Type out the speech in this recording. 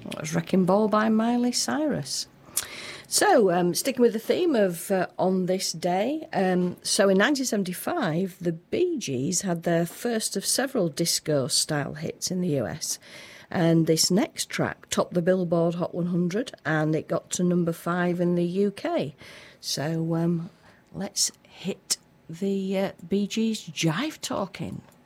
That was Wrecking Ball by Miley Cyrus. So, sticking with the theme of On This Day, so in 1975, the Bee Gees had their first of several disco-style hits in the US. And this next track topped the Billboard Hot 100, and it got to number 5 in the UK. So, let's hit the Bee Gees Jive Talking.